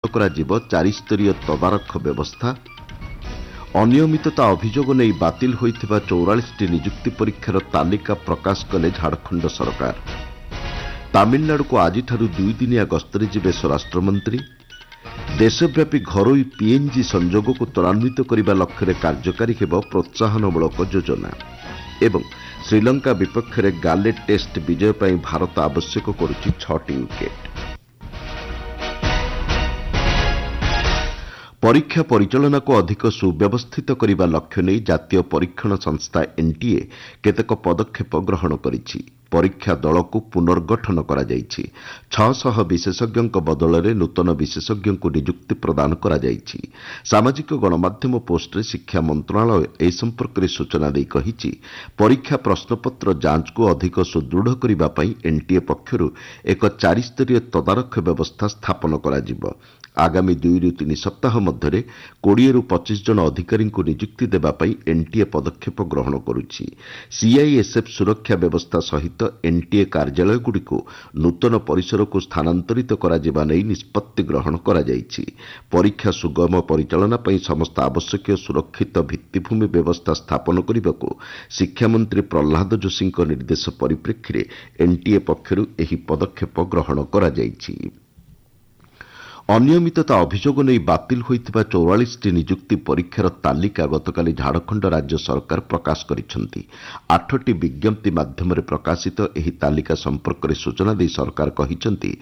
କରାଯିବ 4 ସ୍ତରୀୟ ତଦାରଖ ବ୍ୟବସ୍ଥା। ଅନିୟମିତତା ଅଭିଯୋଗ ନେଇ ବାତିଲ ହୋଇଥିବା 44ଟି ନିଯୁକ୍ତି ପରୀକ୍ଷାର ତାଲିକା ପ୍ରକାଶ କଲେ ଝାଡ଼ଖଣ୍ଡ ସରକାର। ତାମିଲନାଡୁକୁ ଆଜିଠାରୁ 2 ଦିନିଆ ଗସ୍ତରେ ଯିବେ ସ୍ୱରାଷ୍ଟ୍ରମନ୍ତ୍ରୀ। ଦେଶବ୍ୟାପୀ ଘରୋଇ ପିଏନ୍ଜି ସଂଯୋଗକୁ ତ୍ୱରାନ୍ୱିତ କରିବା ଲକ୍ଷ୍ୟରେ କାର୍ଯ୍ୟକାରୀ ହେବ ପ୍ରୋତ୍ସାହନମୂଳକ ଯୋଜନା। ଏବଂ ଶ୍ରୀଲଙ୍କା ବିପକ୍ଷରେ ଗାଲେ ଟେଷ୍ଟ ବିଜୟ ପାଇଁ ଭାରତ ଆବଶ୍ୟକ କରୁଛି 6ଟି ୱିକେଟ୍। ପରୀକ୍ଷା ପରିଚାଳନାକୁ ଅଧିକ ସୁବ୍ୟବସ୍ଥିତ କରିବା ଲକ୍ଷ୍ୟ ନେଇ ଜାତୀୟ ପରୀକ୍ଷଣ ସଂସ୍ଥା ଏନ୍ଟିଏ କେତେକ ପଦକ୍ଷେପ ଗ୍ରହଣ କରିଛି। ପରୀକ୍ଷା ଦଳକୁ ପୁନର୍ଗଠନ କରାଯାଇଛି। 600 ବିଶେଷଜ୍ଞଙ୍କ ବଦଳରେ ନୂତନ ବିଶେଷଜ୍ଞଙ୍କୁ ନିଯୁକ୍ତି ପ୍ରଦାନ କରାଯାଇଛି। ସାମାଜିକ ଗଣମାଧ୍ୟମ ପୋଷ୍ଟରେ ଶିକ୍ଷା ମନ୍ତ୍ରଣାଳୟ ଏ ସମ୍ପର୍କରେ ସୂଚନା ଦେଇ କହିଛି, ପରୀକ୍ଷା ପ୍ରଶ୍ନପତ୍ର ଯାଞ୍ଚକୁ ଅଧିକ ସୁଦୃଢ଼ କରିବା ପାଇଁ ଏନ୍ଟିଏ ପକ୍ଷରୁ ଏକ 4 ସ୍ତରୀୟ ତଦାରଖ ବ୍ୟବସ୍ଥା ସ୍ଥାପନ କରାଯିବ। ଆଗାମୀ 2ରୁ 3 ସପ୍ତାହ ମଧ୍ୟରେ 20ରୁ 25 ଜଣ ଅଧିକାରୀଙ୍କୁ ନିଯୁକ୍ତି ଦେବା ପାଇଁ ଏନ୍ଟିଏ ପଦକ୍ଷେପ ଗ୍ରହଣ କରୁଛି। ସିଆଇଏସ୍ଏଫ୍ ସୁରକ୍ଷା ବ୍ୟବସ୍ଥା ସହିତ ଏନ୍ଟିଏ କାର୍ଯ୍ୟାଳୟଗୁଡ଼ିକୁ ନୂତନ ପରିସରକୁ ସ୍ଥାନାନ୍ତରିତ କରାଯିବା ନେଇ ନିଷ୍ପତ୍ତି ଗ୍ରହଣ କରାଯାଇଛି। ପରୀକ୍ଷା ସୁଗମ ପରିଚାଳନା ପାଇଁ ସମସ୍ତ ଆବଶ୍ୟକୀୟ ସୁରକ୍ଷିତ ଭିତ୍ତିଭୂମି ବ୍ୟବସ୍ଥା ସ୍ଥାପନ କରିବାକୁ ଶିକ୍ଷାମନ୍ତ୍ରୀ ପ୍ରହ୍ଲାଦ ଯୋଶୀଙ୍କ ନିର୍ଦ୍ଦେଶ ପରିପ୍ରେକ୍ଷୀରେ ଏନ୍ଟିଏ ପକ୍ଷରୁ ଏହି ପଦକ୍ଷେପ ଗ୍ରହଣ କରାଯାଇଛି। ଅନିୟମିତତା ଅଭିଯୋଗ ନେଇ ବାତିଲ ହୋଇଥିବା 44ଟି ନିଯୁକ୍ତି ପରୀକ୍ଷାର ତାଲିକା ଗତକାଲି ଝାଡ଼ଖଣ୍ଡ ରାଜ୍ୟ ସରକାର ପ୍ରକାଶ କରିଛନ୍ତି। 8ଟି ବିଜ୍ଞପ୍ତି ମାଧ୍ୟମରେ ପ୍ରକାଶିତ ଏହି ତାଲିକା ସମ୍ପର୍କରେ ସୂଚନା ଦେଇ ସରକାର କହିଛନ୍ତି,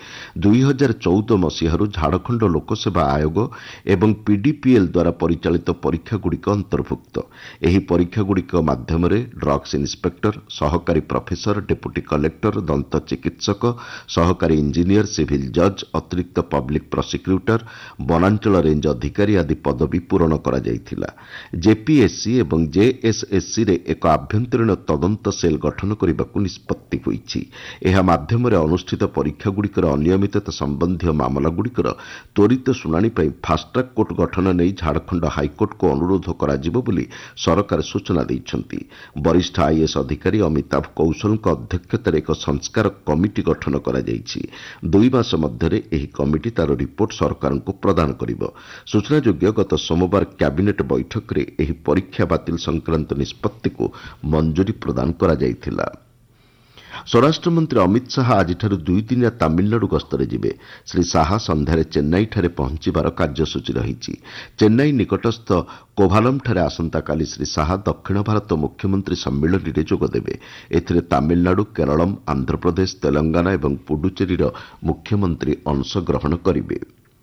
2014 ମସିହାରୁ ଝାଡ଼ଖଣ୍ଡ ଲୋକସେବା ଆୟୋଗ ଏବଂ ପିଡିପିଏଲ୍ ଦ୍ୱାରା ପରିଚାଳିତ ପରୀକ୍ଷାଗୁଡ଼ିକ ଅନ୍ତର୍ଭୁକ୍ତ। ଏହି ପରୀକ୍ଷାଗୁଡ଼ିକ ମାଧ୍ୟମରେ ଡ୍ରଗ୍ସ ଇନ୍ସପେକ୍ଟର, ସହକାରୀ ପ୍ରଫେସର, ଡେପୁଟି କଲେକ୍ଟର, ଦନ୍ତ ଚିକିତ୍ସକ, ସହକାରୀ ଇଞ୍ଜିନିୟର, ସିଭିଲ୍ ଜଜ୍, ଅତିରିକ୍ତ ପବ୍ଲିକ୍ ପ୍ରସିକ୍ୟୁଟର, ବନାଞ୍ଚଳ ରେଞ୍ଜ ଅଧିକାରୀ ଆଦି ପଦବୀ ପୂରଣ କରାଯାଇଥିଲା। ଜେପିଏସ୍ସି ଏବଂ ଜେଏସ୍ଏସ୍ସିରେ ଏକ ଆଭ୍ୟନ୍ତରୀଣ ତଦନ୍ତ ସେଲ୍ ଗଠନ କରିବାକୁ ନିଷ୍ପତ୍ତି ହୋଇଛି। ଏହା ମାଧ୍ୟମରେ ଅନୁଷ୍ଠିତ ପରୀକ୍ଷାଗୁଡ଼ିକର ଅନିୟମିତତା ସମ୍ବନ୍ଧୀୟ ମାମଲାଗୁଡ଼ିକର ତ୍ୱରିତ ଶୁଣାଣି ପାଇଁ ଫାଷ୍ଟ୍ରାକ୍ କୋର୍ଟ ଗଠନ ନେଇ ଝାଡ଼ଖଣ୍ଡ ହାଇକୋର୍ଟକୁ ଅନୁରୋଧ କରାଯିବ ବୋଲି ସରକାର ସୂଚନା ଦେଇଛନ୍ତି। ବରିଷ୍ଠ ଆଇଏଏସ୍ ଅଧିକାରୀ ଅମିତାଭ କୌଶଲଙ୍କ ଅଧ୍ୟକ୍ଷତାରେ ଏକ ସଂସ୍କାର କମିଟି ଗଠନ କରାଯାଇଛି। 2 ମାସ ମଧ୍ୟରେ ଏହି କମିଟି ତାର ରିପୋର୍ଟ ସରକାରଙ୍କୁ ପ୍ରଦାନ କରିବ। ସୂଚନାଯୋଗ୍ୟ, ଗତ ସୋମବାର କ୍ୟାବିନେଟ୍ ବୈଠକରେ ଏହି ପରୀକ୍ଷା ବାତିଲ ସଂକ୍ରାନ୍ତ ନିଷ୍ପତ୍ତିକୁ ମଞ୍ଜୁରୀ ପ୍ରଦାନ କରାଯାଇଥିଲା। ସ୍ୱରାଷ୍ଟ୍ରମନ୍ତ୍ରୀ ଅମିତ ଶାହା ଆଜିଠାରୁ 2 ଦିନିଆ ତାମିଲନାଡୁ ଗସ୍ତରେ ଯିବେ। ଶ୍ରୀ ଶାହା ସନ୍ଧ୍ୟାରେ ଚେନ୍ନାଇଠାରେ ପହଞ୍ଚିବାର କାର୍ଯ୍ୟସୂଚୀ ରହିଛି। ଚେନ୍ନାଇ ନିକଟସ୍ଥ କୋଭାଲମ୍ଠାରେ ଆସନ୍ତାକାଲି ଶ୍ରୀ ଶାହା ଦକ୍ଷିଣ ଭାରତ ମୁଖ୍ୟମନ୍ତ୍ରୀ ସମ୍ମିଳନୀରେ ଯୋଗଦେବେ। ଏଥିରେ ତାମିଲନାଡୁ, କେରଳମ୍, ଆନ୍ଧ୍ରପ୍ରଦେଶ, ତେଲଙ୍ଗାନା ଏବଂ ପୁଡୁଚେରୀର ମୁଖ୍ୟମନ୍ତ୍ରୀ ଅଂଶଗ୍ରହଣ କରିବେ।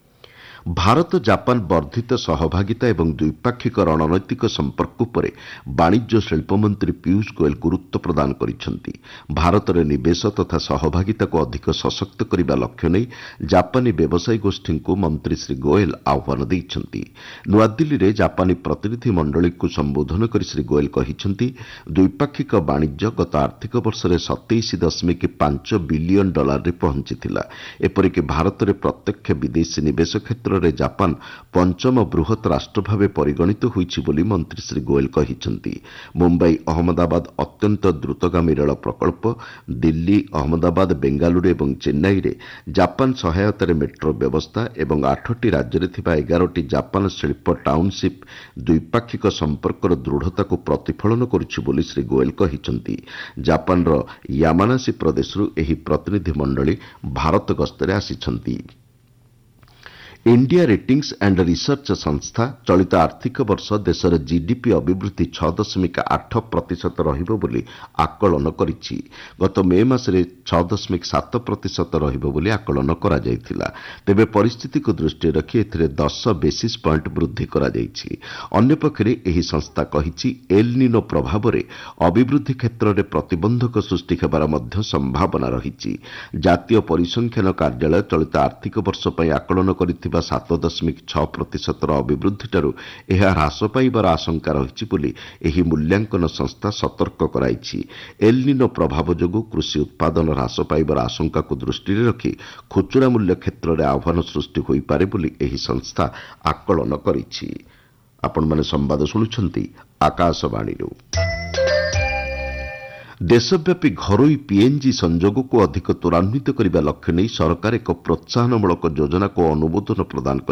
ଭାରତ ଜାପାନ ବର୍ଦ୍ଧିତ ସହଭାଗିତା ଏବଂ ଦ୍ୱିପାକ୍ଷିକ ରଣନୈତିକ ସମ୍ପର୍କ ଉପରେ ବାଣିଜ୍ୟ ଶିଳ୍ପମନ୍ତ୍ରୀ ପୀୟୂଷ ଗୋୟଲ ଗୁରୁତ୍ୱ ପ୍ରଦାନ କରିଛନ୍ତି। ଭାରତରେ ନିବେଶ ତଥା ସହଭାଗିତାକୁ ଅଧିକ ସଶକ୍ତ କରିବା ଲକ୍ଷ୍ୟ ନେଇ ଜାପାନୀ ବ୍ୟବସାୟୀ ଗୋଷ୍ଠୀଙ୍କୁ ମନ୍ତ୍ରୀ ଶ୍ରୀ ଗୋୟଲ ଆହ୍ୱାନ ଦେଇଛନ୍ତି। ନୂଆଦିଲ୍ଲୀରେ ଜାପାନୀ ପ୍ରତିନିଧି ମଣ୍ଡଳୀକୁ ସମ୍ବୋଧନ କରି ଶ୍ରୀ ଗୋୟଲ କହିଛନ୍ତି, ଦ୍ୱିପାକ୍ଷିକ ବାଣିଜ୍ୟ ଗତ ଆର୍ଥିକ ବର୍ଷରେ $27.5 ବିଲିୟନ ଡଲାରରେ ପହଞ୍ଚିଥିଲା। ଏପରିକି ଭାରତରେ ପ୍ରତ୍ୟକ୍ଷ ବିଦେଶୀ ନିବେଶ କ୍ଷେତ୍ରରେ ଜାପାନ 5ମ ବୃହତ ରାଷ୍ଟ୍ର ଭାବେ ପରିଗଣିତ ହୋଇଛି ବୋଲି ମନ୍ତ୍ରୀ ଶ୍ରୀ ଗୋୟଲ କହିଛନ୍ତି। ମୁମ୍ବାଇ ଅହମ୍ମଦାବାଦ ଅତ୍ୟନ୍ତ ଦ୍ରୁତଗାମୀ ରେଳ ପ୍ରକଳ୍ପ, ଦିଲ୍ଲୀ, ଅହମ୍ମଦାବାଦ, ବେଙ୍ଗାଲୁରୁ ଏବଂ ଚେନ୍ନାଇରେ ଜାପାନ ସହାୟତାରେ ମେଟ୍ରୋ ବ୍ୟବସ୍ଥା ଏବଂ 8ଟି ରାଜ୍ୟରେ ଥିବା 11ଟି ଜାପାନ ଶିଳ୍ପ ଟାଉନସିପ୍ ଦ୍ୱିପାକ୍ଷିକ ସମ୍ପର୍କର ଦୃଢ଼ତାକୁ ପ୍ରତିଫଳନ କରୁଛି ବୋଲି ଶ୍ରୀ ଗୋୟଲ କହିଛନ୍ତି। ଜାପାନର ୟାମାନାସି ପ୍ରଦେଶରୁ ଏହି ପ୍ରତିନିଧି ମଣ୍ଡଳୀ ଭାରତ ଗସ୍ତରେ ଆସିଛନ୍ତି। ଇଣ୍ଡିଆ ରେଟିଂସ୍ ଆଣ୍ଡ ରିସର୍ଚ୍ଚ ସଂସ୍ଥା ଚଳିତ ଆର୍ଥିକ ବର୍ଷ ଦେଶର ଜିଡିପି ଅଭିବୃଦ୍ଧି 6.8% ରହିବ ବୋଲି ଆକଳନ କରିଛି। ଗତ ମେ ମାସରେ 6.7% ରହିବ ବୋଲି ଆକଳନ କରାଯାଇଥିଲା। ତେବେ ପରିସ୍ଥିତିକୁ ଦୃଷ୍ଟିରେ ରଖି ଏଥିରେ 10 ବେସିସ୍ ପଏଣ୍ଟ ବୃଦ୍ଧି କରାଯାଇଛି। ଅନ୍ୟପକ୍ଷରେ ଏହି ସଂସ୍ଥା କହିଛି, ଏଲ୍ ନିନୋ ପ୍ରଭାବରେ ଅଭିବୃଦ୍ଧି କ୍ଷେତ୍ରରେ ପ୍ରତିବନ୍ଧକ ସୃଷ୍ଟି ହେବାର ମଧ୍ୟ ସମ୍ଭାବନା ରହିଛି। ଜାତୀୟ ପରିସଂଖ୍ୟାନ କାର୍ଯ୍ୟାଳୟ ଚଳିତ ଆର୍ଥିକ ବର୍ଷ ପାଇଁ ଆକଳନ କରିଥିବା 7.6% ଅଭିବୃଦ୍ଧିଠାରୁ ଏହା ହ୍ରାସ ପାଇବାର ଆଶଙ୍କା ରହିଛି ବୋଲି ଏହି ମୂଲ୍ୟାଙ୍କନ ସଂସ୍ଥା ସତର୍କ କରାଇଛି। ଏଲ୍ ନିନୋ ପ୍ରଭାବ ଯୋଗୁଁ କୃଷି ଉତ୍ପାଦନ ହ୍ରାସ ପାଇବାର ଆଶଙ୍କାକୁ ଦୃଷ୍ଟିରେ ରଖି ଖୁଚୁରା ମୂଲ୍ୟ କ୍ଷେତ୍ରରେ ଆହ୍ୱାନ ସୃଷ୍ଟି ହୋଇପାରେ ବୋଲି ଏହି ସଂସ୍ଥା ଆକଳନ କରିଛି। ଆପଣମାନେ ସମ୍ବାଦ ଶୁଣୁଛନ୍ତି ଆକାଶବାଣୀରୁ। ଦେଶବ୍ୟାପୀ ଘରୋଇ ପିଏନ୍ଜି ସଂଯୋଗକୁ ଅଧିକ ତ୍ୱରାନ୍ୱିତ କରିବା ଲକ୍ଷ୍ୟ ନେଇ ସରକାର ଏକ ପ୍ରୋତ୍ସାହନମୂଳକ ଯୋଜନାକୁ ଅନୁମୋଦନ ପ୍ରଦାନ